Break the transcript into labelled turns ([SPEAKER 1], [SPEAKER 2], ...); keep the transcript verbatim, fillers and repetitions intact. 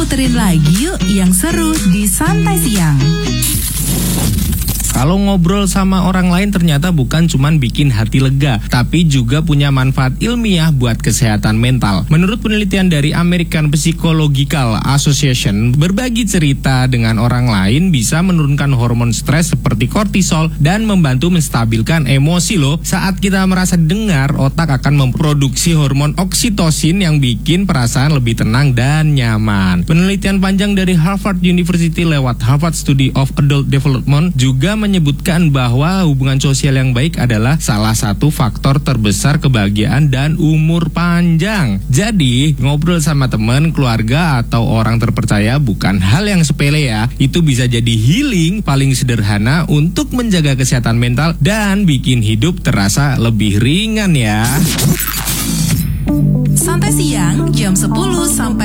[SPEAKER 1] puterin lagi yuk yang seru di Santai Siang.
[SPEAKER 2] Kalau ngobrol sama orang lain ternyata bukan cuman bikin hati lega, tapi juga punya manfaat ilmiah buat kesehatan mental. Menurut penelitian dari American Psychological Association, berbagi cerita dengan orang lain bisa menurunkan hormon stres seperti kortisol dan membantu menstabilkan emosi loh. Saat kita merasa dengar, otak akan memproduksi hormon oksitosin yang bikin perasaan lebih tenang dan nyaman. Penelitian panjang dari Harvard University lewat Harvard Study of Adult Development juga menyebutkan bahwa hubungan sosial yang baik adalah salah satu faktor terbesar kebahagiaan dan umur panjang. Jadi, ngobrol sama teman, keluarga, atau orang terpercaya bukan hal yang sepele ya. Itu bisa jadi healing paling sederhana untuk menjaga kesehatan mental dan bikin hidup terasa lebih ringan ya.
[SPEAKER 1] Santai Siang jam sepuluh sampai